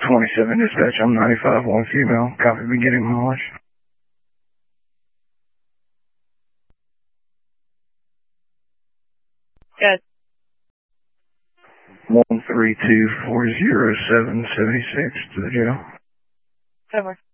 27 dispatch, I'm 95, one female. Copy, beginning mileage. Good. 132407776 to the jail. Over.